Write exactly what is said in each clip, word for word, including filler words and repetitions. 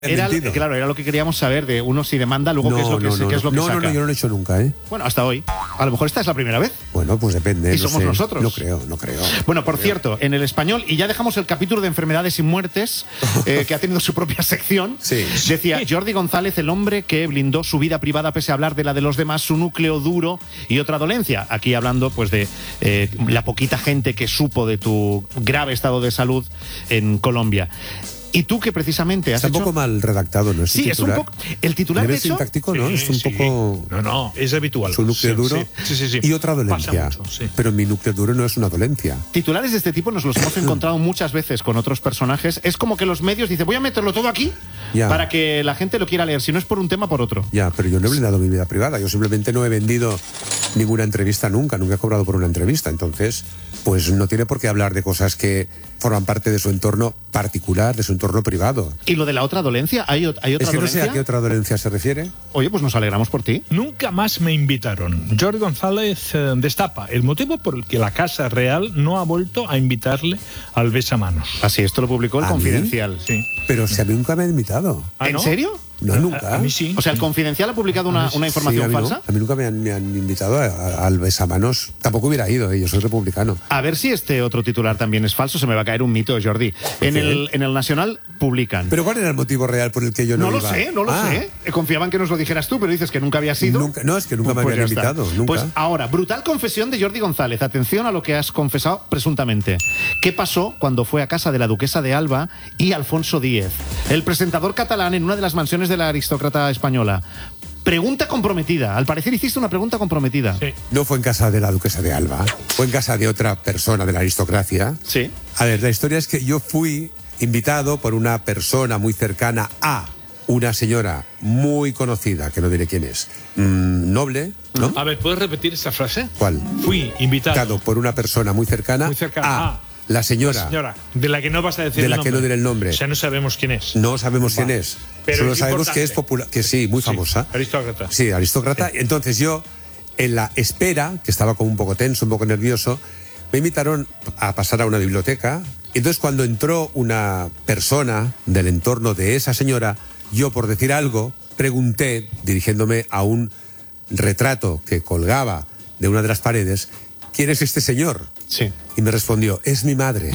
Era, claro, era lo que queríamos saber de uno si demanda, luego no, qué es lo que, no, no, qué es lo que no, saca. No, no, yo no lo he hecho nunca, ¿eh? Bueno, hasta hoy. A lo mejor esta es la primera vez. Bueno, pues depende. Y no somos sé. nosotros. No creo, no creo. Bueno, por creo. cierto, en El Español, y ya dejamos el capítulo de enfermedades y muertes, eh, que ha tenido su propia sección, sí. Decía Jordi González, el hombre que blindó su vida privada pese a hablar de la de los demás, su núcleo duro y otra dolencia. Aquí hablando pues de eh, la poquita gente que supo de tu grave estado de salud en Colombia. Y tú que precisamente has Está hecho... un poco mal redactado, ¿no? Sí, es un poco... El titular, de hecho... sintáctico, ¿no? Sí, es un sí. poco... No, no, es habitual. Su núcleo sí, duro sí, sí, sí. y otra dolencia. Pasa mucho, sí. Pero mi núcleo duro no es una dolencia. Titulares de este tipo nos los hemos encontrado muchas veces con otros personajes. Es como que los medios dicen, voy a meterlo todo aquí ya. para que la gente lo quiera leer. Si no es por un tema, por otro. Ya, pero yo no he blindado mi vida privada. Yo simplemente no he vendido ninguna entrevista nunca. Nunca he cobrado por una entrevista. Entonces, pues no tiene por qué hablar de cosas que forman parte de su entorno particular, de su entorno privado. ¿Y lo de la otra dolencia? ¿Hay, hay otra es que dolencia? no sé a qué otra dolencia se refiere. Oye, pues nos alegramos por ti. Nunca más me invitaron. Jordi González eh, destapa el motivo por el que la Casa Real no ha vuelto a invitarle al besamanos. Así, esto lo publicó el ¿A Confidencial. mí? Sí. Pero si a mí nunca me han invitado. ¿Ah, ¿En no? serio? No, nunca. A, a mí sí. O sea, el Confidencial ha publicado una, una información sí, a mí falsa. No. A mí nunca me han, me han invitado a, a, al besamanos. Tampoco hubiera ido, ¿eh? Yo soy republicano. A ver si este otro titular también es falso. Se me va a caer un mito, Jordi. En el, en el Nacional publican. ¿Pero cuál era el motivo real por el que yo no, No lo iba? sé, no lo ah. sé. Confiaban que nos lo dijeras tú, pero dices que nunca había sido. Nunca, no, es que nunca me pues habían ya está. invitado. Nunca. Pues ahora, brutal confesión de Jordi González. Atención a lo que has confesado presuntamente. ¿Qué pasó cuando fue a casa de la duquesa de Alba y Alfonso Díez, el presentador catalán, en una de las mansiones de la aristócrata española? Pregunta comprometida. Al parecer hiciste una pregunta comprometida. Sí. No fue en casa de la duquesa de Alba, fue en casa de otra persona de la aristocracia. Sí. A ver, la historia es que yo fui invitado por una persona muy cercana a una señora muy conocida, que no diré quién es, mmm, noble, ¿no? A ver, ¿puedes repetir esta frase? ¿Cuál? Fui invitado. Invitado por una persona muy cercana, Muy cercana a a la señora, La señora, de la que no vas a decir de el la nombre. que no diré el nombre. O sea, no sabemos quién es. No sabemos Va. quién es. Pero Solo es sabemos importante. que es popular, que sí, muy Sí, famosa. aristócrata. Sí, aristócrata. Sí. Entonces yo, en la espera, que estaba como un poco tenso, un poco nervioso, me invitaron a pasar a una biblioteca. Entonces cuando entró una persona del entorno de esa señora, yo, por decir algo, pregunté, dirigiéndome a un retrato que colgaba de una de las paredes, ¿quién es este señor? Sí. Y me respondió, es mi madre.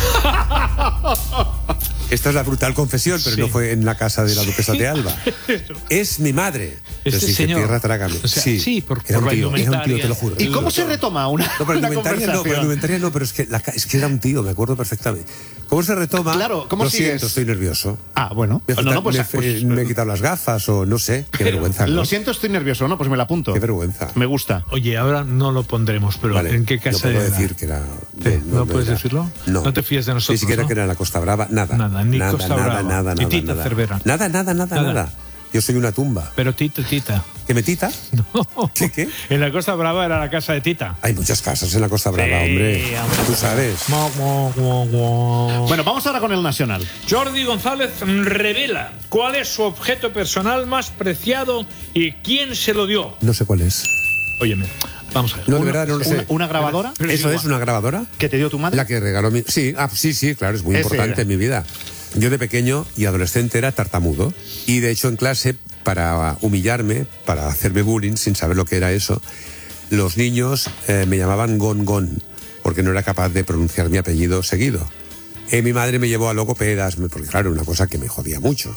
Esta es la brutal confesión, pero Sí. no fue en la casa de la duquesa de Alba. Es mi madre. Este Entonces dije, señor. tierra, trágame. O sea, sí, por- era por un la tío, era un tío, indumentaria. te lo juro. ¿Y cómo se retoma una, No, pero la una indumentaria no, pero la conversación? indumentaria no, pero es que, la, ca- es que era un tío, me acuerdo perfectamente. ¿Cómo se retoma? Claro, ¿cómo Lo sigues? siento, estoy nervioso. Ah, bueno. Me, No, no, pues, me, pues, me he quitado las gafas o no sé. Qué vergüenza, ¿no? Lo siento, estoy nervioso, ¿no? Pues me la apunto. Qué vergüenza. Me gusta. Oye, ahora no lo pondremos, pero Vale, ¿en qué no casa puedo era? decir que era... Sí, ¿no puedes era. decirlo? No. No te fíes de nosotros, Ni siquiera ¿no? que era en la Costa Brava, nada. Nada, ni nada, Costa nada, Brava. Nada, nada, Y Tita nada. Cervera. Nada, nada, nada, Nada. nada. Yo soy una tumba. Pero Tita, Tita. ¿Que me tita? No. ¿Qué, qué? En la Costa Brava era la casa de Tita. Hay muchas casas en la Costa Brava, Sí, hombre. hombre. Tú sabes. Mo, mo, mo, mo. Bueno, vamos ahora con el Nacional. Jordi González revela cuál es su objeto personal más preciado y quién se lo dio. No sé cuál es. Óyeme, vamos a ver. No, de Uno- verdad, no lo sé. Una, una grabadora Pero ¿Eso es es una grabadora? que te dio tu madre. La que regaló mi... Sí, ah, sí, sí, claro, es muy Ese importante era. en mi vida. Yo de pequeño y adolescente era tartamudo. Y de hecho en clase, para humillarme, para hacerme bullying, sin saber lo que era eso, los niños eh, me llamaban Gon Gon, porque no era capaz de pronunciar mi apellido seguido. Eh, mi madre me llevó a logopedas, me- porque claro, era una cosa que me jodía mucho.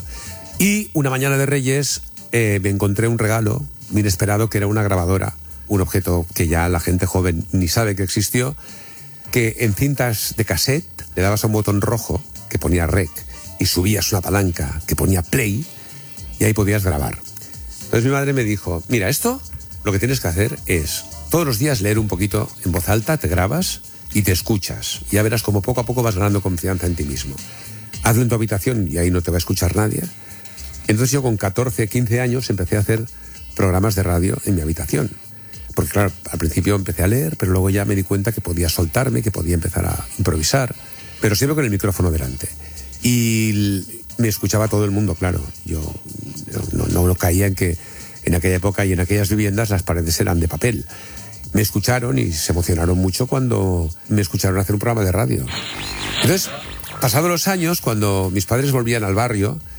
Y una mañana de Reyes eh, me encontré un regalo inesperado que era una grabadora, un objeto que ya la gente joven ni sabe que existió, que en cintas de cassette le dabas a un botón rojo que ponía rec y subías una palanca que ponía play y ahí podías grabar. Entonces mi madre me dijo, mira, esto lo que tienes que hacer es todos los días leer un poquito en voz alta, te grabas y te escuchas. Ya verás como poco a poco vas ganando confianza en ti mismo. Hazlo en tu habitación y ahí no te va a escuchar nadie. Entonces yo con catorce, quince años empecé a hacer programas de radio en mi habitación. Porque claro, al principio empecé a leer, pero luego ya me di cuenta que podía soltarme, que podía empezar a improvisar, pero siempre con el micrófono delante. Y l- me escuchaba todo el mundo, claro. Yo no, no, no caía en que en aquella época y en aquellas viviendas las paredes eran de papel. Me escucharon y se emocionaron mucho cuando me escucharon hacer un programa de radio. Entonces, pasados los años, cuando mis padres volvían al barrio,